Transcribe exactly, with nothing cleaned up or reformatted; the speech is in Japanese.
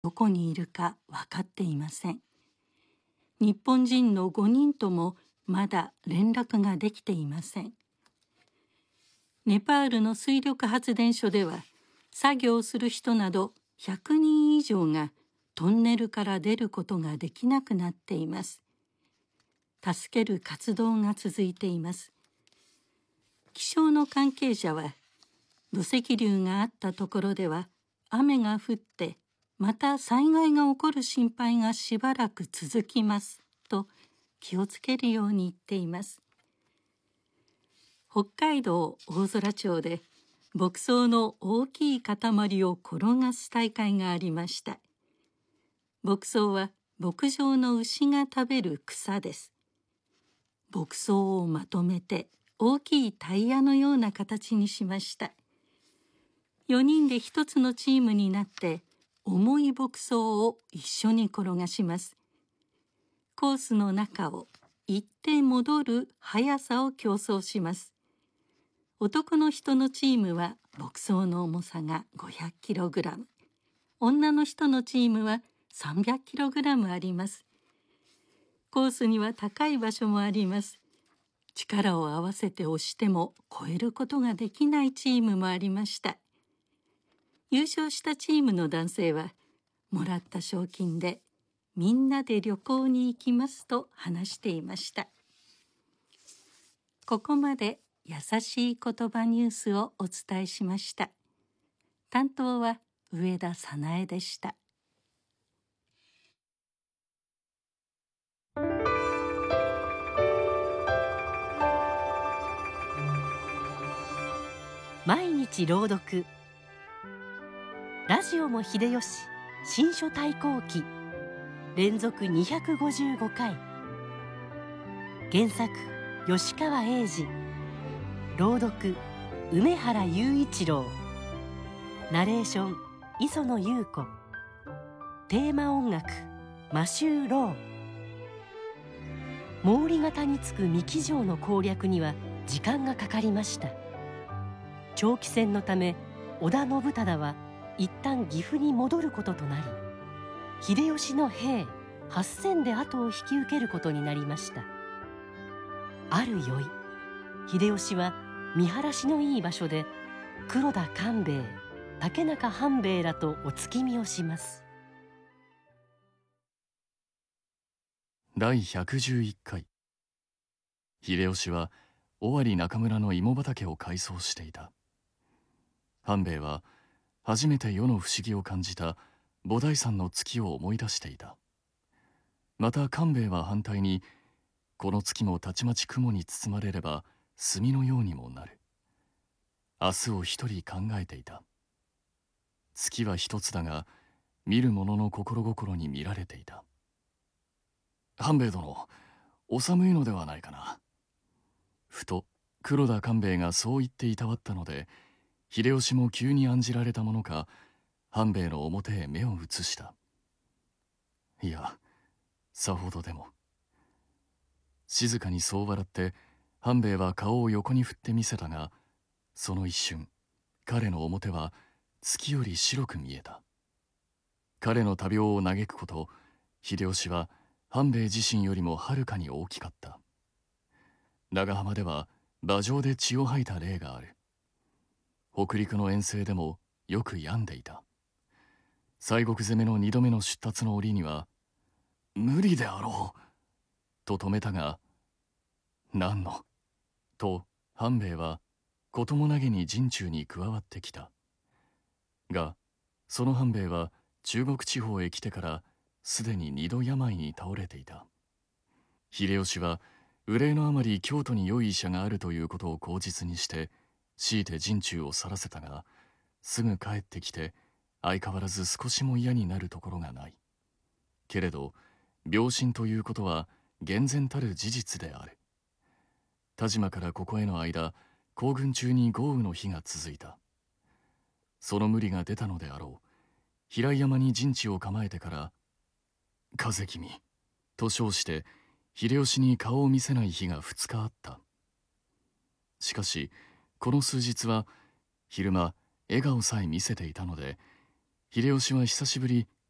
どこにいるか分かっていません。日本人のごにんともまだ連絡ができていません。ネパールの水力発電所では作業する人などひゃくにん以上がトンネルから出ることができなくなっています。助ける活動が続いています。気象の関係者は、土石流があったところでは雨が降ってまた災害が起こる心配がしばらく続きますと気をつけるように言っています。北海道大空町で牧草の大きい塊を転がす大会がありました。牧草は牧場の牛が食べる草です。牧草をまとめて大きいタイヤのような形にしました。よにんで一つのチームになって重い牧草を一緒に転がします。コースの中を行って戻る速さを競争します。男の人のチームは牧草の重さが ごひゃくキログラム、女の人のチームは さんびゃくキログラム あります。コースには高い場所もあります。力を合わせて押しても越えることができないチームもありました。優勝したチームの男性は、もらった賞金でみんなで旅行に行きますと話していました。ここまで優しい言葉ニュースをお伝えしました。担当は上田早苗でした。 毎日朗読。ラジオも秀吉、新書対抗記、連続にひゃくごじゅうごかい。原作吉川英治、朗読梅原雄一郎、ナレーション磯野優子、テーマ音楽マシュー・ロー。毛利方につく三木城の攻略には時間がかかりました。長期戦のため織田信忠は一旦岐阜に戻ることとなり、秀吉の兵はっせんで後を引き受けることになりました。ある宵、秀吉は見晴らしのいい場所で黒田官兵衛、竹中半兵衛らとお月見をします。 だいひゃくじゅういっかい。秀吉は尾張中村の芋畑を改装していた。半兵衛は初めて世の不思議を感じた菩提山の月を思い出していた。また官兵衛は反対に、この月もたちまち雲に包まれれば墨のようにもなる。明日を一人考えていた。月は一つだが、見る者の心心に見られていた。半兵衛殿、お寒いのではないかな。ふと黒田官兵衛がそう言っていたわったので、秀吉も急に案じられたものか、半兵衛の表へ目を移した。いや、さほどでも。静かにそう笑って、半兵衛は顔を横に振ってみせたが、その一瞬、彼の表は月より白く見えた。彼の多病を嘆くこと、秀吉は半兵衛自身よりもはるかに大きかった。長浜では馬上で血を吐いた例がある。北陸の遠征でもよく病んでいた。西国攻めの二度目の出立の折には、無理であろう、と止めたが、何の、と半兵衛はこともなげに陣中に加わってきた。が、その半兵衛は中国地方へ来てからすでに二度病に倒れていた。秀吉は憂いのあまり京都に良い医者があるということを口実にして、強いて陣中を去らせたが、すぐ帰ってきて相変わらず少しも嫌になるところがない。けれど病身ということは厳然たる事実である。田島からここへの間、行軍中に豪雨の日が続いた。その無理が出たのであろう。平井山に陣地を構えてから「風君」と称して秀吉に顔を見せない日が二日あった。しかしこの数日は昼間笑顔さえ見せていたので、秀吉は久しぶり